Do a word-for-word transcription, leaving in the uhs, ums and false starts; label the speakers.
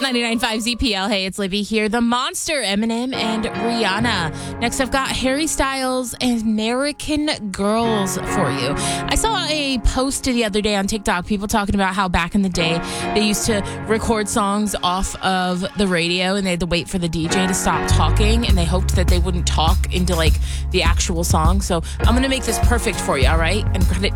Speaker 1: ninety-nine point five Z P L. Hey, it's Livy here. The Monster, Eminem and Rihanna. Next, I've got Harry Styles and American Girls for you. I saw a post the other day on TikTok, people talking about how back in the day, they used to record songs off of the radio and they had to wait for the D J to stop talking, and they hoped that they wouldn't talk into like the actual song. So I'm going to make this perfect for you, all right? And cut it